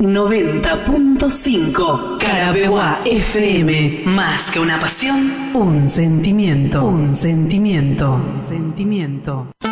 90.5 Carabeguá FM. Más que una pasión, un sentimiento. Un sentimiento. Un sentimiento.